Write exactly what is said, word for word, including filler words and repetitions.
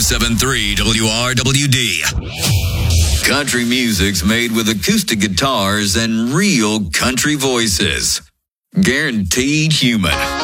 seven three W R W D. Country music's made with acoustic guitars and real country voices. Guaranteed human.